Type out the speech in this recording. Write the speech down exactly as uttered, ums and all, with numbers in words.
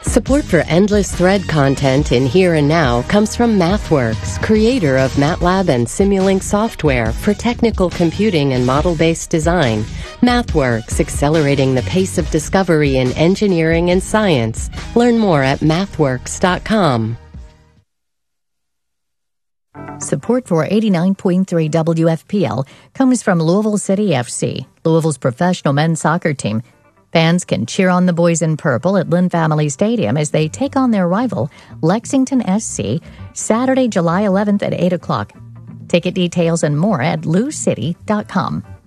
Support for Endless Thread content in Here and Now comes from MathWorks, creator of MATLAB and Simulink software for technical computing and model-based design. MathWorks, accelerating the pace of discovery in engineering and science. Learn more at mathworks dot com. Support for eighty-nine point three W F P L comes from Louisville City F C, Louisville's professional men's soccer team. Fans can cheer on the boys in purple at Lynn Family Stadium as they take on their rival, Lexington S C, Saturday, July eleventh at eight o'clock. Ticket details and more at lou city dot com.